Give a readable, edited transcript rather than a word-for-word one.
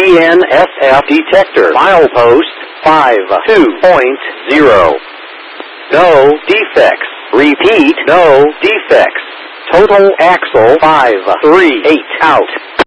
GNSF detector. Milepost 52.0. No defects. Repeat, no defects. Total axle 538 out.